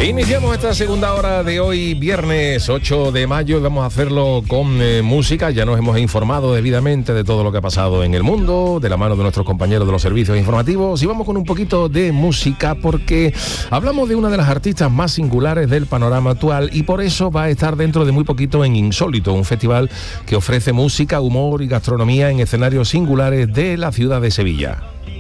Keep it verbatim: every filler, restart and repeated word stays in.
Iniciamos esta segunda hora de hoy, viernes ocho de mayo, y vamos a hacerlo con eh, música. Ya nos hemos informado debidamente de todo lo que ha pasado en el mundo, de la mano de nuestros compañeros de los servicios informativos, y vamos con un poquito de música porque hablamos de una de las artistas más singulares del panorama actual, y por eso va a estar dentro de muy poquito en Insólito, un festival que ofrece música, humor y gastronomía en escenarios singulares de la ciudad de Sevilla.